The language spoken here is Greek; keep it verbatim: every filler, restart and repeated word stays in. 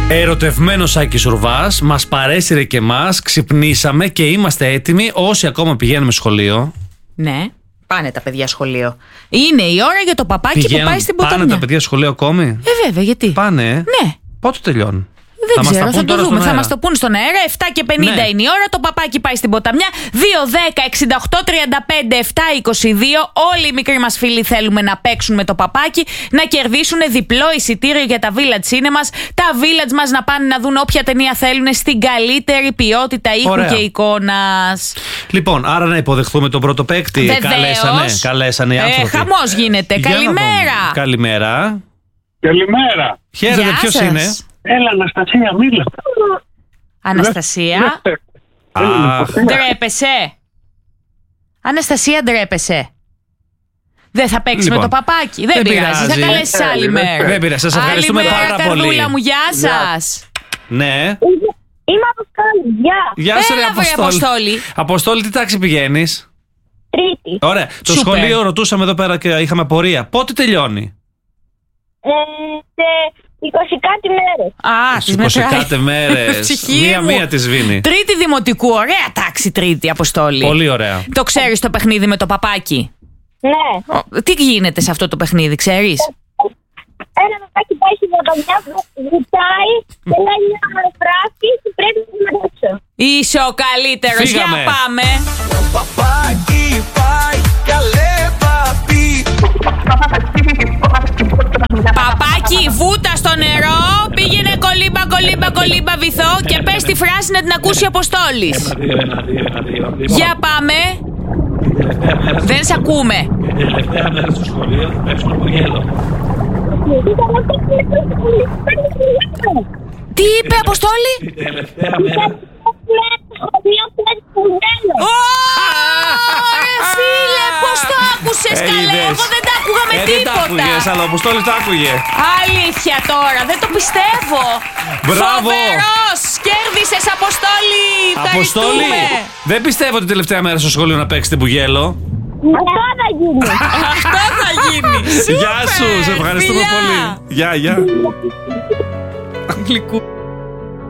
Ερωτευμένος Άκης Ρουβάς, μας παρέσυρε και εμάς, ξυπνήσαμε και είμαστε έτοιμοι όσοι ακόμα πηγαίνουμε σχολείο. Ναι, πάνε τα παιδιά σχολείο. Είναι η ώρα για το παπάκι Πηγαίνουν, που πάει στην ποταμιά. Πάνε τα παιδιά σχολείο ακόμη? Ε, βέβαια, γιατί? Πάνε. Ναι. Πότε τελειώνουν? Δεν θα ξέρω, θα το δούμε. Θα μας το πούν στον αέρα. εφτά και πενήντα ναι. είναι η ώρα. Το παπάκι πάει στην ποταμιά. δύο, δέκα, εξήντα οκτώ, τριάντα πέντε, επτά, είκοσι δύο. Όλοι οι μικροί μας φίλοι θέλουμε να παίξουν με το παπάκι, να κερδίσουν διπλό εισιτήριο για τα Village Cinemas. Τα Village μας να πάνε να δουν όποια ταινία θέλουν στην καλύτερη ποιότητα ήχου Ωραία. και εικόνας. Λοιπόν, άρα να υποδεχθούμε τον πρώτο παίκτη. Βεβαίως. Καλέσανε, καλέσανε οι άνθρωποι. Ε, χαμός γίνεται. Για Καλημέρα. Καλημέρα. Καλημέρα. Χαίρετε, ποιος είναι? Έλα, Αναστασία, μίλα. Αναστασία. Αχ. Ντρέπεσαι. Αναστασία, ντρέπεσαι. Δεν θα παίξει λοιπόν, με το παπάκι. Δεν, δεν πειράζει. Θα καλέσει άλλη μέρα. Δεν πειράζει. Σας ευχαριστούμε άλλη πάρα μέρα, πολύ. Καρδούλα μου, γεια σας. Ναι. Είμαι Αποστόλη. Γεια. Γεια σου, ρε Αποστόλη. Αποστόλη. Αποστόλη, τι τάξη πηγαίνεις? Τρίτη. Ωραία. Το Super. σχολείο ρωτούσαμε εδώ πέρα και είχαμε πορεία. Πότε τελειώνει? Ε, σε είκοσι κάτι μέρες. Α, τις είκοσι μετράει. κάτι μέρες. Μία-μία τη σβήνει. Τρίτη δημοτικού. Ωραία τάξη τρίτη, Αποστόλη. Πολύ ωραία. Το ξέρεις το παιχνίδι με το παπάκι? Ναι. Ο, τι γίνεται σε αυτό το παιχνίδι, ξέρεις? Ένα παπάκι πάει στην ποταμιά, βουτάει και λέει μια φράση και πρέπει να συμμετέχω. Είσαι ο καλύτερος. Για Φύγαμε. πάμε. Το παπάκι πάει καλέ παπί. Παπάκι, βούτα στο νερό. Πήγαινε κολύμπα, κολύμπα, κολύμπα βυθό και πες τη φράση να την ακούσει ο Αποστόλης. Για πάμε. Δεν σ' ακούμε. Την τελευταία μέρα στο σχολείο θα παίξουμε από γέλο. Τι είπε, Αποστόλη? Την τελευταία μέρα. Ρε φίλε, πώς το άκουσες καλέ? Εγώ δεν τα άκουγα με ε, δεν τα τίποτα. άκουγες, αλλά ο Αποστόλης τα άκουγε. Αλήθεια τώρα, δεν το πιστεύω. Μπράβο. Φοβερός, κέρδισες Αποστόλη. Αποστόλη, Ευχαριστούμε. δεν πιστεύω την τελευταία μέρα στο σχολείο να παίξετε μπουγέλο. Αυτό θα γίνει. Αυτό θα γίνει. Γεια σου, σε ευχαριστούμε Φιλιά. πολύ. Γεια, γεια. Γλυκού.